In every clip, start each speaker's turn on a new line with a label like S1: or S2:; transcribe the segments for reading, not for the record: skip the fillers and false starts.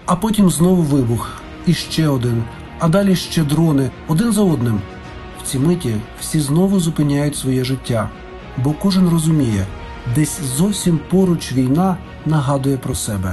S1: А потім знову вибух. І ще один. А далі ще дрони. Один за одним. В ці миті всі знову зупиняють своє життя. Бо кожен розуміє, десь зовсім поруч війна нагадує про себе.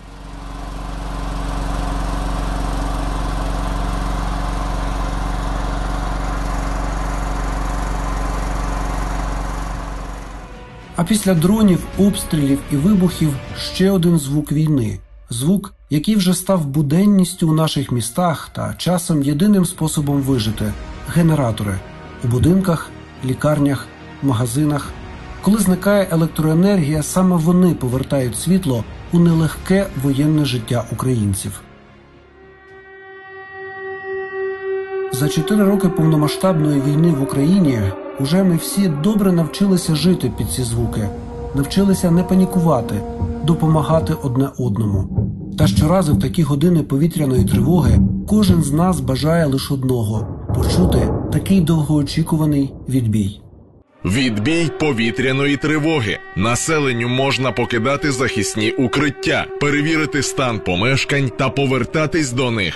S1: А після дронів, обстрілів і вибухів ще один звук війни. Звук, який вже став буденністю у наших містах та часом єдиним способом вижити – генератори. У будинках, лікарнях, магазинах. Коли зникає електроенергія, саме вони повертають світло у нелегке воєнне життя українців. За 4 роки повномасштабної війни в Україні уже ми всі добре навчилися жити під ці звуки, навчилися не панікувати, допомагати одне одному. Та щоразу в такі години повітряної тривоги кожен з нас бажає лише одного – почути такий довгоочікуваний відбій.
S2: Відбій повітряної тривоги. Населенню можна покидати захисні укриття, перевірити стан помешкань та повертатись до них.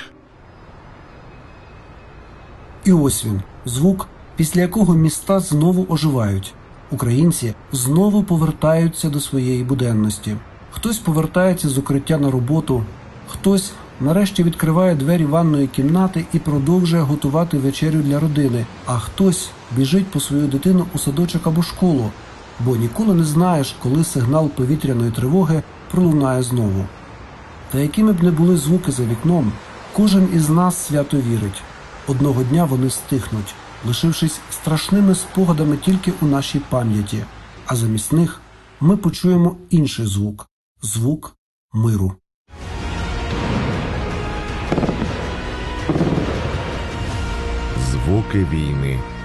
S1: І ось він – звук, після якого міста знову оживають. Українці знову повертаються до своєї буденності. Хтось повертається з укриття на роботу, хтось нарешті відкриває двері ванної кімнати і продовжує готувати вечерю для родини, а хтось біжить по свою дитину у садочок або школу, бо ніколи не знаєш, коли сигнал повітряної тривоги пролунає знову. Та якими б не були звуки за вікном, кожен із нас свято вірить. Одного дня вони стихнуть, лишившись страшними спогадами тільки у нашій пам'яті, а замість них ми почуємо інший звук – звук миру.
S3: Звуки війни.